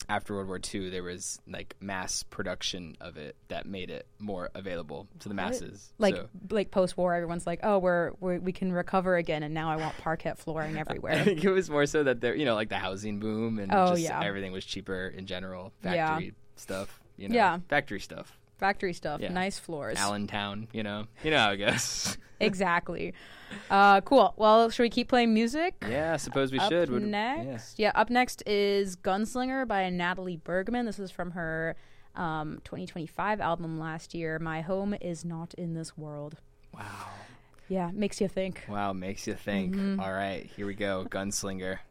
after World War II, there was like mass production of it that made it more available to the masses. Like post-war, everyone's like, oh, we can recover again, and now I want parquet flooring everywhere. I think it was more so that there, like the housing boom and everything was cheaper in general. Factory stuff, factory stuff. Factory stuff, nice floors. Allentown, you know how it goes. Exactly. Cool. Well, should we keep playing music? Yeah, I suppose we should. Up next is Gunslinger by Natalie Bergman. This is from her 2025 album last year, My Home Is Not in This World. Wow. Yeah, makes you think. Wow, makes you think. All right, here we go, Gunslinger.